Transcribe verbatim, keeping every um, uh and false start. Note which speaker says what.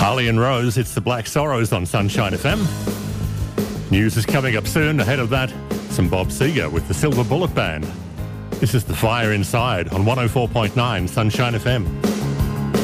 Speaker 1: Harley and Rose, it's the Black Sorrows on Sunshine F M. News is coming up soon. Ahead of that, some Bob Seger with the Silver Bullet Band. This is The Fire Inside on one oh four point nine Sunshine F M.